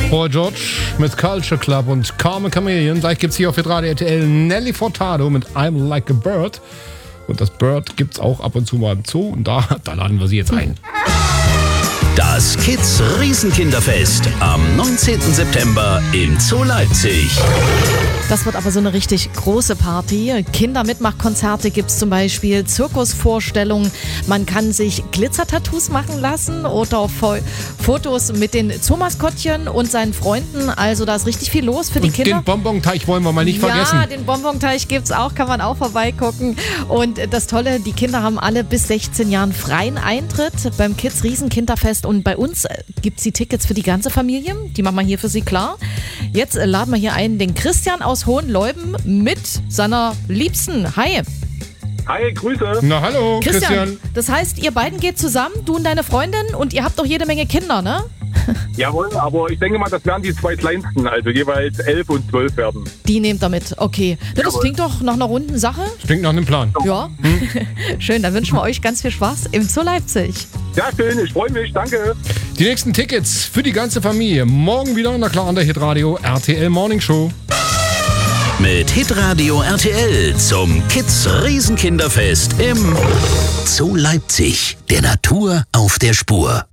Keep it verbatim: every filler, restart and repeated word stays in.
Boy George mit Culture Club und Carmen Chameleon. Gleich gibt's hier auf Radio R T L Nelly Furtado mit I'm Like a Bird. Und das Bird gibt's auch ab und zu mal im Zoo und da, da laden wir sie jetzt ein. Das Kids Riesenkinderfest am neunzehnten September im Zoo Leipzig. Das wird aber so eine richtig große Party. Kindermitmachkonzerte gibt es zum Beispiel, Zirkusvorstellungen. Man kann sich Glitzertattoos machen lassen oder Fo- Fotos mit den Zoomaskottchen und seinen Freunden. Also da ist richtig viel los für die und Kinder. Den Bonbonteich wollen wir mal nicht ja, vergessen. Ja, den Bonbonteich gibt es auch, kann man auch vorbeigucken. Und das Tolle, die Kinder haben alle bis sechzehn Jahren freien Eintritt beim Kids Riesenkinderfest. Und bei uns gibt es die Tickets für die ganze Familie. Die machen wir hier für Sie klar. Jetzt laden wir hier ein, den Christian aus Hohenleuben mit seiner Liebsten. Hi. Hi, Grüße. Na hallo, Christian, Christian. Das heißt, ihr beiden geht zusammen, du und deine Freundin, und ihr habt auch jede Menge Kinder, ne? Jawohl, aber ich denke mal, das werden die zwei kleinsten, also jeweils elf und zwölf werden. Die nehmt ihr mit, okay. Ja, das Jawohl. klingt doch nach einer runden Sache. Das klingt nach einem Plan. Ja, hm? Schön, dann wünschen wir euch ganz viel Spaß im Zoo Leipzig. Ja, schön, ich freue mich, danke. Die nächsten Tickets für die ganze Familie morgen wieder, na klar, an der Hitradio R T L Morning Show. Mit Hitradio R T L zum Kids Riesenkinderfest im Zoo Leipzig. Der Natur auf der Spur.